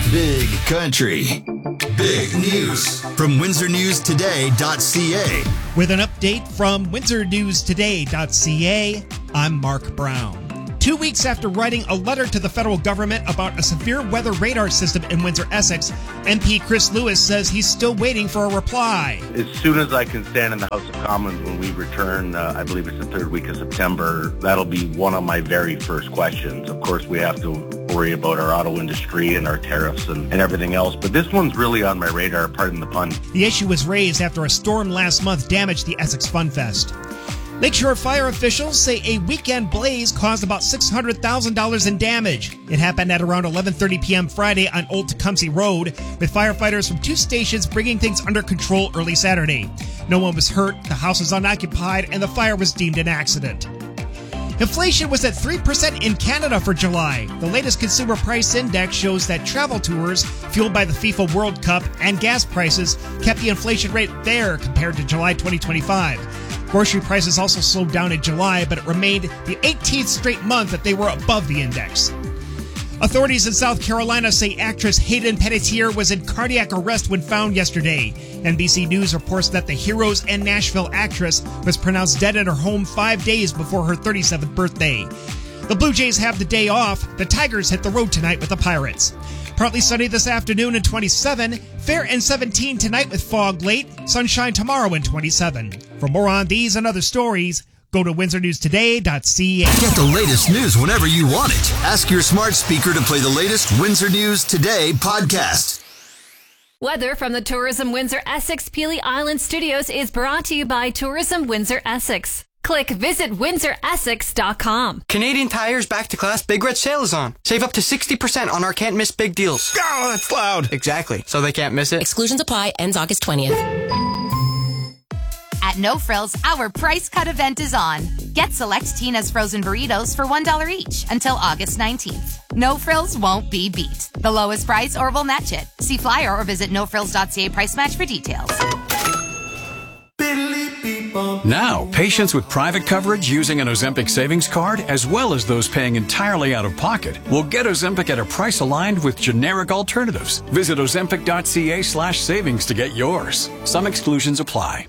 Big Country. Big News from WindsorNewsToday.ca. With an update from WindsorNewsToday.ca, I'm Mark Brown. 2 weeks after writing a letter to the federal government about a severe weather radar system in Windsor, Essex, MP Chris Lewis says he's still waiting for a reply. As soon as I can stand in the House of Commons when we return, I believe it's the third week of September, that'll be one of my very first questions. Of course, we have to worry about our auto industry and our tariffs and everything else, but this one's really on my radar, pardon the pun. The issue was raised after a storm last month damaged the Essex Fun Fest. Lakeshore fire officials say a weekend blaze caused about $600,000 in damage. It happened at around 11:30 p.m. Friday on Old Tecumseh Road, with firefighters from 2 stations bringing things under control early Saturday. No one was hurt, the house was unoccupied, and the fire was deemed an accident. Inflation was at 3% in Canada for July. The latest consumer price index shows that travel tours, fueled by the FIFA World Cup, and gas prices kept the inflation rate there compared to July 2025. Grocery prices also slowed down in July, but it remained the 18th straight month that they were above the index. Authorities in South Carolina say actress Hayden Panettiere was in cardiac arrest when found yesterday. NBC News reports that the Heroes and Nashville actress was pronounced dead at her home 5 days before her 37th birthday. The Blue Jays have the day off. The Tigers hit the road tonight with the Pirates. Partly sunny this afternoon in 27. Fair and 17 tonight with fog late. Sunshine tomorrow in 27. For more on these and other stories, go to WindsorNewsToday.ca. Get the latest news whenever you want it. Ask your smart speaker to play the latest Windsor News Today podcast. Weather from the Tourism Windsor Essex Peely Island Studios is brought to you by Tourism Windsor Essex. Click visit WindsorEssex.com. Canadian Tire's Back to Class Big Red Sale is on. Save up to 60% on our can't miss big deals. Oh, that's loud. Exactly. So they can't miss it. Exclusions apply. Ends August 20th. At No Frills, our price cut event is on. Get select Tina's frozen burritos for $1 each until August 19th. No Frills won't be beat. The lowest price or we'll match it. See flyer or visit nofrills.ca price match for details. Now, patients with private coverage using an Ozempic savings card, as well as those paying entirely out of pocket, will get Ozempic at a price aligned with generic alternatives. Visit ozempic.ca/savings to get yours. Some exclusions apply.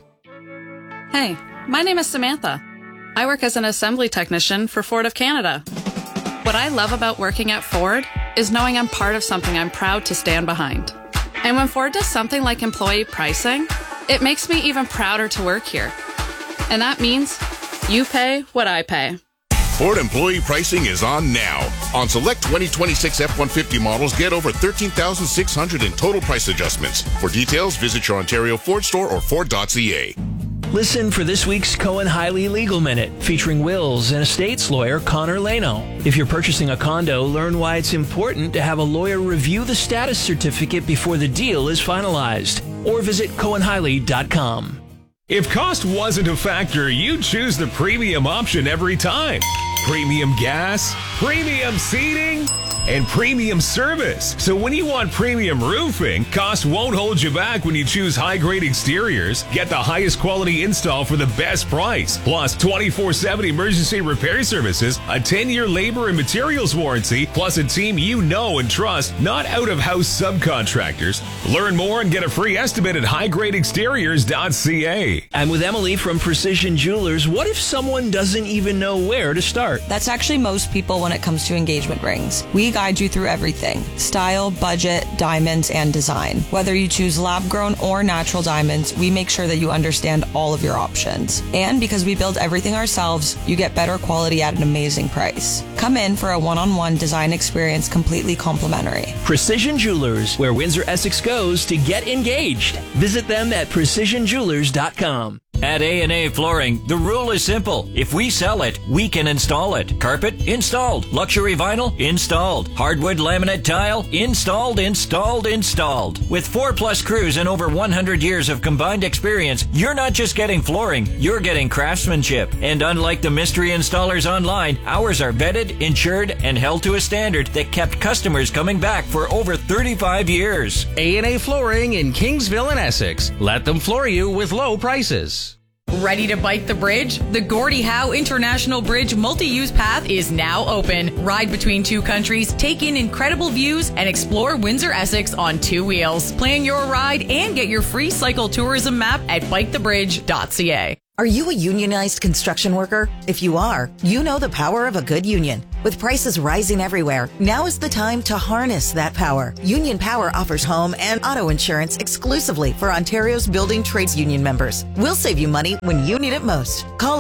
Hey, my name is Samantha. I work as an assembly technician for Ford of Canada. What I love about working at Ford is knowing I'm part of something I'm proud to stand behind. And when Ford does something like employee pricing, it makes me even prouder to work here. And that means you pay what I pay. Ford employee pricing is on now. On select 2026 F-150 models, get over $13,600 in total price adjustments. For details, visit your Ontario Ford store or Ford.ca. Listen for this week's Cohen-Hiley Legal Minute, featuring wills and estates lawyer Connor Leno. If you're purchasing a condo, learn why it's important to have a lawyer review the status certificate before the deal is finalized. Or visit CohenHiley.com. If cost wasn't a factor, you'd choose the premium option every time. Premium gas, premium seating, and premium service. So when you want premium roofing, cost won't hold you back when you choose high-grade exteriors. Get the highest quality install for the best price. Plus 24/7 emergency repair services, a 10-year labor and materials warranty, plus a team you know and trust, not out-of-house subcontractors. Learn more and get a free estimate at highgradeexteriors.ca. I'm with Emily from Precision Jewelers. What if someone doesn't even know where to start? That's actually most people when it comes to engagement rings. We guide you through everything: style, budget, diamonds, and design. Whether you choose lab-grown or natural diamonds, we make sure that you understand all of your options. And because we build everything ourselves, you get better quality at an amazing price. Come in for a one-on-one design experience completely complimentary. Precision Jewelers, where Windsor Essex goes to get engaged. Visit them at precisionjewelers.com. At A&A Flooring, the rule is simple. If we sell it, we can install it. Carpet? Installed. Luxury vinyl? Installed. Hardwood laminate tile? Installed. With 4+ crews and over 100 years of combined experience, you're not just getting flooring, you're getting craftsmanship. And unlike the mystery installers online, ours are vetted, insured, and held to a standard that kept customers coming back for over 35 years. A&A Flooring in Kingsville and Essex. Let them floor you with low prices. Ready to bike the bridge? The Gordie Howe International Bridge multi-use path is now open. Ride between two countries, take in incredible views, and explore Windsor Essex on two wheels. Plan your ride and get your free cycle tourism map at bikethebridge.ca. Are you a unionized construction worker? If you are, you know the power of a good union. With prices rising everywhere, now is the time to harness that power. Union Power offers home and auto insurance exclusively for Ontario's building trades union members. We'll save you money when you need it most. Call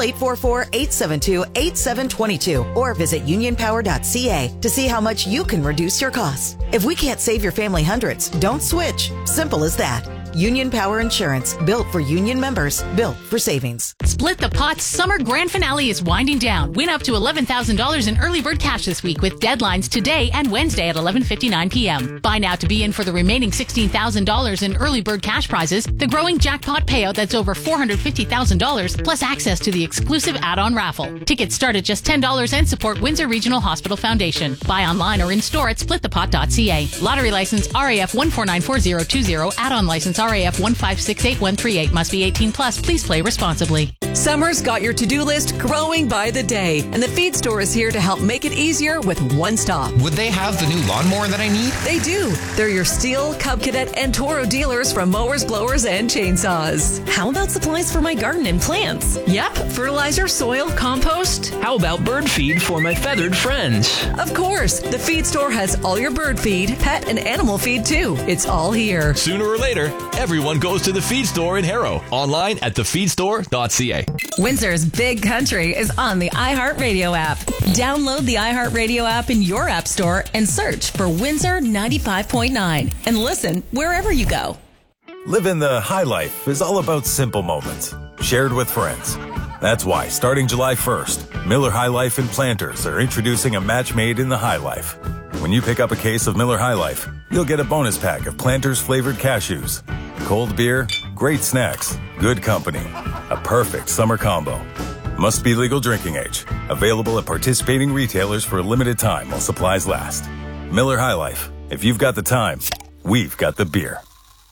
844-872-8722 or visit unionpower.ca to see how much you can reduce your costs. If we can't save your family hundreds, don't switch. Simple as that. Union Power Insurance, built for union members, built for savings. Split the Pot's summer grand finale is winding down. Win up to $11,000 in early bird cash this week with deadlines today and Wednesday at 11:59 p.m. Buy now to be in for the remaining $16,000 in early bird cash prizes, the growing jackpot payout that's over $450,000, plus access to the exclusive add-on raffle. Tickets start at just $10 and support Windsor Regional Hospital Foundation. Buy online or in store at splitthepot.ca. Lottery license RAF 1494020, add-on license RAF 1568138. Must be 18 plus. Please play responsibly. Summer's got your to-do list growing by the day, and the Feed Store is here to help make it easier with one stop. Would they have the new lawnmower that I need? They do. They're your Steel, Cub Cadet, and Toro dealers from mowers, blowers, and chainsaws. How about supplies for my garden and plants? Yep, fertilizer, soil, compost. How about bird feed for my feathered friends? Of course, the Feed Store has all your bird feed, pet, and animal feed too. It's all here. Sooner or later, everyone goes to the Feed Store in Harrow. Online at thefeedstore.ca. Windsor's Big Country is on the iHeartRadio app. Download the iHeartRadio app in your app store and search for Windsor 95.9 and listen wherever you go. Living the high life is all about simple moments, shared with friends. That's why, starting July 1st, Miller High Life and Planters are introducing a match made in the High Life. When you pick up a case of Miller High Life, you'll get a bonus pack of Planters flavored cashews. Cold beer, great snacks, good company. A perfect summer combo. Must be legal drinking age. Available at participating retailers for a limited time while supplies last. Miller High Life. If you've got the time, we've got the beer.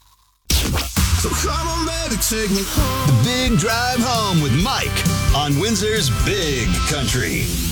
So come on, baby, take me home. The Big Drive Home with Mike on Windsor's Big Country.